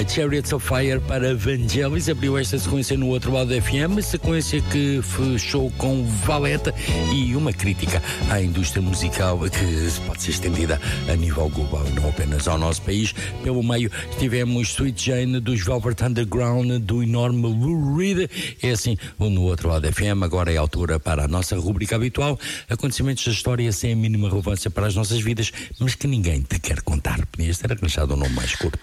Chariots of Fire para Vangelis abriu esta sequência no outro lado da FM, sequência que fechou com Valeta e uma crítica à indústria musical que pode ser estendida a nível global, não apenas ao nosso país. Pelo meio tivemos Sweet Jane dos Velvet Underground, do enorme Lou Reed. É assim, no outro lado da FM. Agora é a altura para a nossa rubrica habitual, acontecimentos da história sem a mínima relevância para as nossas vidas, mas que ninguém te quer contar. Podias ter arranjado um nome mais curto.